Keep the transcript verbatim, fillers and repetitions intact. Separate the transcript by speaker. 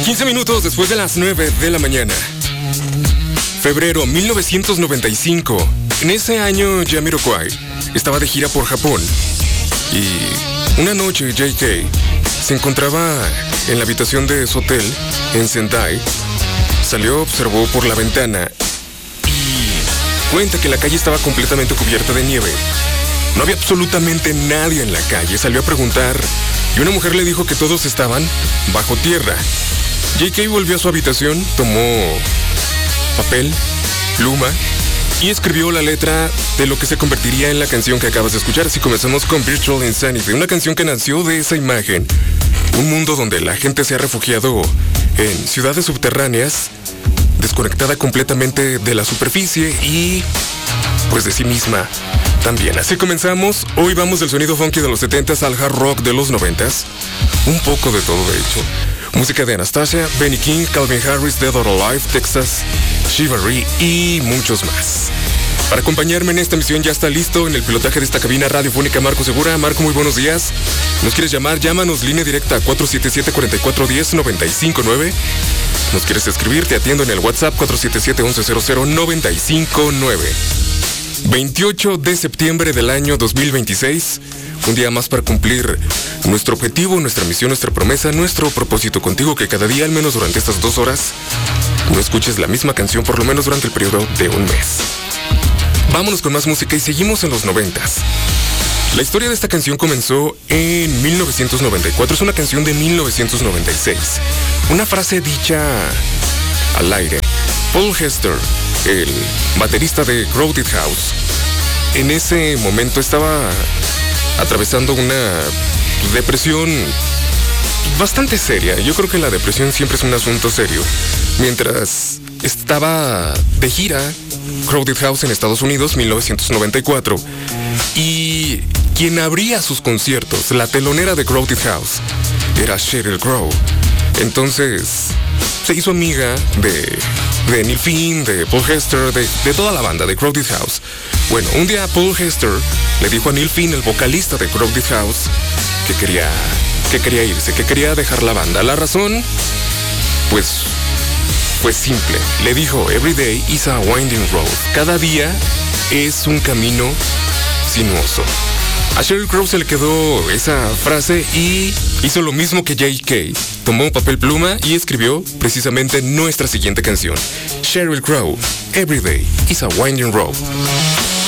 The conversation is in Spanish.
Speaker 1: quince minutos después de las nueve de la mañana. Febrero mil novecientos noventa y cinco. En ese año, Jamiroquai estaba de gira por Japón. Y una noche, J K se encontraba en la habitación de su hotel en Sendai. Salió, observó por la ventana y cuenta que la calle estaba completamente cubierta de nieve. No había absolutamente nadie en la calle. Salió a preguntar y una mujer le dijo que todos estaban bajo tierra. J K volvió a su habitación, tomó papel, pluma y escribió la letra de lo que se convertiría en la canción que acabas de escuchar. Así comenzamos con Virtual Insanity, una canción que nació de esa imagen. Un mundo donde la gente se ha refugiado en ciudades subterráneas, desconectada completamente de la superficie y pues de sí misma también. Así comenzamos. Hoy vamos del sonido funky de los setentas al hard rock de los noventas. Un poco de todo, de hecho. Música de Anastasia, Benny King, Calvin Harris, Dead or Alive, Texas, Chivalry y muchos más. Para acompañarme en esta misión ya está listo en el pilotaje de esta cabina radiofónica Marco Segura. Marco, muy buenos días. ¿Nos quieres llamar? Llámanos, línea directa a cuatro siete siete, cuatro cuatro uno cero, nueve cinco nueve. ¿Nos quieres escribir? Te atiendo en el WhatsApp cuatro siete siete, once cero cero, nueve cinco nueve. veintiocho de septiembre del año dos mil veintiséis. Un día más para cumplir nuestro objetivo, nuestra misión, nuestra promesa, nuestro propósito contigo, que cada día, al menos durante estas dos horas, no escuches la misma canción, por lo menos durante el periodo de un mes. Vámonos con más música y seguimos en los noventas. La historia de esta canción comenzó en mil novecientos noventa y cuatro, es una canción de mil novecientos noventa y seis. Una frase dicha al aire. Paul Hester, el baterista de Crowded House, en ese momento estaba atravesando una depresión bastante seria. Yo creo que la depresión siempre es un asunto serio. Mientras estaba de gira Crowded House en Estados Unidos, mil novecientos noventa y cuatro, y quien abría sus conciertos, la telonera de Crowded House, era Sheryl Crow. Entonces se hizo amiga de, de Neil Finn, de Paul Hester, de, de toda la banda de Crowded House. Bueno, un día Paul Hester le dijo a Neil Finn, el vocalista de Crowded House, que quería, que quería irse, que quería dejar la banda. La razón, pues, pues simple. Le dijo, every day is a winding road. Cada día es un camino sinuoso. A Sheryl Crow se le quedó esa frase y hizo lo mismo que J K. Tomó papel pluma y escribió precisamente nuestra siguiente canción. Sheryl Crow, Every Day is a Winding Road.